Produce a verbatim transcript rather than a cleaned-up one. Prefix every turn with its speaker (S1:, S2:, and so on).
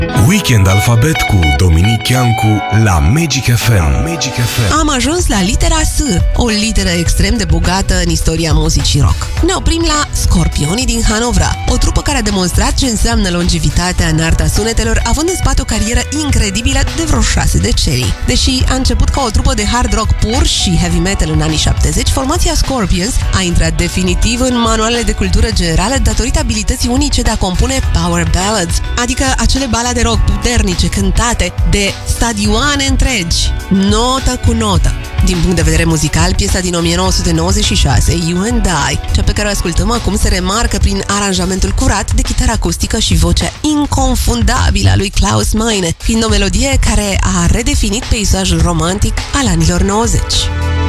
S1: Weekend Alfabet cu Dominic Chiancu la Magic F M. Magic F M.
S2: Am ajuns la litera S, o literă extrem de bogată în istoria muzicii rock. Ne oprim la Scorpionii din Hanovra, o trupă care a demonstrat ce înseamnă longevitatea în arta sunetelor, având în spate o carieră incredibilă de vreo șase decenii. Deși a început ca o trupă de hard rock pur și heavy metal în anii șaptezeci, formația Scorpions a intrat definitiv în manualele de cultură generală datorită abilității unice de a compune power ballads, adică acele balade rock puternice cântate de stadioane întregi, notă cu notă. Din punct de vedere muzical, piesa din o mie nouă sute nouăzeci și șase, You and I, cea pe care o ascultăm acum, se remarcă prin aranjamentul curat de chitară acustică și vocea inconfundabilă a lui Klaus Meine, fiind o melodie care a redefinit peisajul romantic al anilor nouăzeci.